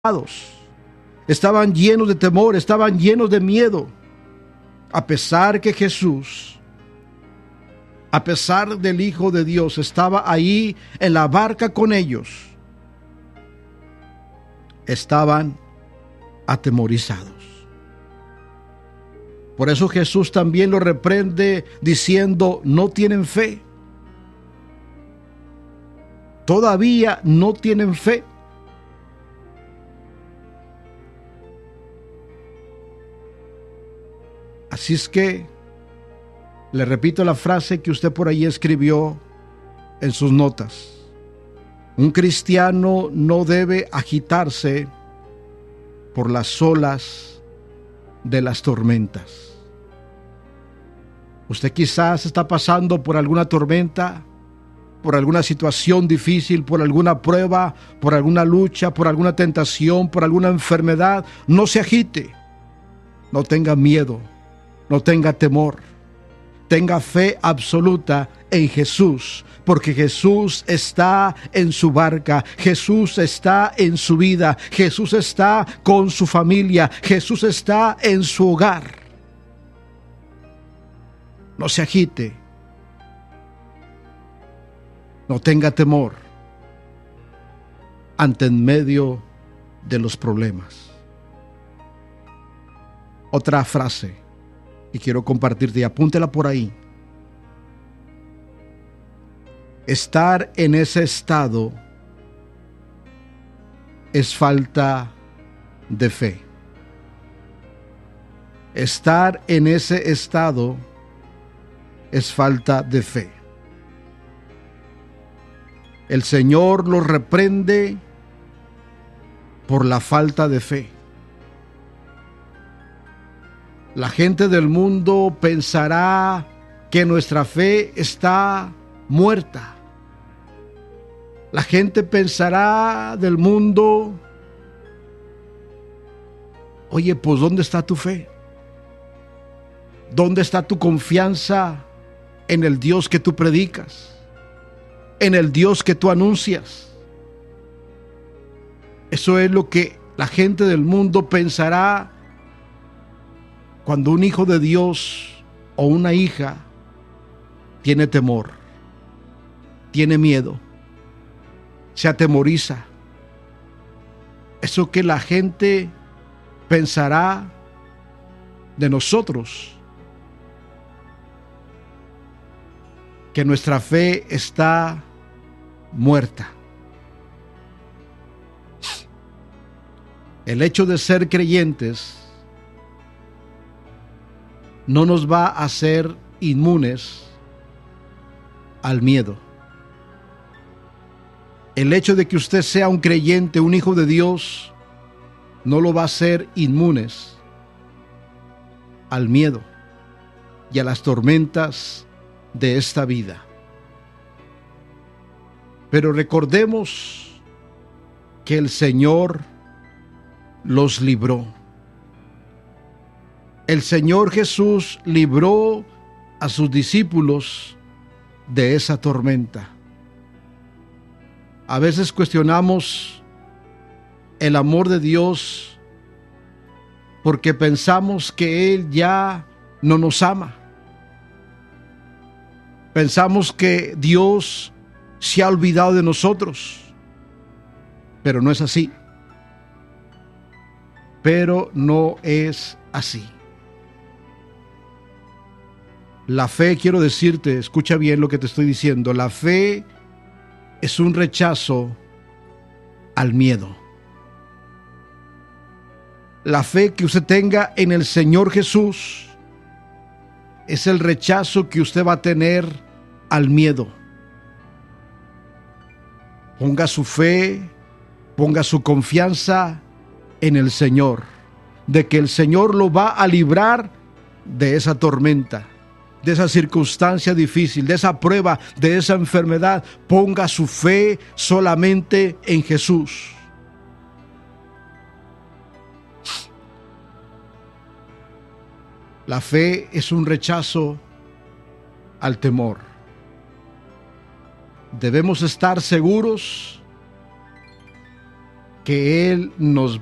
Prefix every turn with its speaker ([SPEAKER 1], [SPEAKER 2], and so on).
[SPEAKER 1] estaban llenos de temor, estaban llenos de miedo, a pesar que Jesús, a pesar del Hijo de Dios, estaba ahí en la barca con ellos. Estaban atemorizados. Por eso Jesús también lo reprende diciendo: no tienen fe. Todavía no tienen fe. Así es que le repito la frase que usted por ahí escribió en sus notas. Un cristiano no debe agitarse por las olas de las tormentas. Usted quizás está pasando por alguna tormenta, por alguna situación difícil, por alguna prueba, por alguna lucha, por alguna tentación, por alguna enfermedad. No se agite, no tenga miedo, no tenga temor. Tenga fe absoluta en Jesús, porque Jesús está en su barca, Jesús está en su vida, Jesús está con su familia, Jesús está en su hogar. No se agite, no tenga temor ante en medio de los problemas. Otra frase y quiero compartirte, y apúntela por ahí. Estar en ese estado es falta de fe. Estar en ese estado es falta de fe. El Señor los reprende por la falta de fe. La gente del mundo pensará que nuestra fe está muerta. La gente pensará del mundo: oye, pues ¿dónde está tu fe? ¿Dónde está tu confianza en el Dios que tú predicas? En el Dios que tú anuncias. Eso es lo que la gente del mundo pensará cuando un hijo de Dios o una hija tiene temor, tiene miedo, se atemoriza. Eso que la gente pensará de nosotros, que nuestra fe está muerta. El hecho de ser creyentes no nos va a hacer inmunes al miedo. El hecho de que usted sea un creyente, un hijo de Dios, no lo va a hacer inmunes al miedo y a las tormentas de esta vida. Pero recordemos que el Señor los libró. El Señor Jesús libró a sus discípulos de esa tormenta. A veces cuestionamos el amor de Dios porque pensamos que Él ya no nos ama. Pensamos que Dios se ha olvidado de nosotros, pero no es así. Pero no es así. La fe, quiero decirte, escucha bien lo que te estoy diciendo, la fe es un rechazo al miedo. La fe que usted tenga en el Señor Jesús es el rechazo que usted va a tener al miedo. Ponga su fe, ponga su confianza en el Señor, de que el Señor lo va a librar de esa tormenta, de esa circunstancia difícil, de esa prueba, de esa enfermedad. Ponga su fe solamente en Jesús. La fe es un rechazo al temor. Debemos estar seguros que que Él nos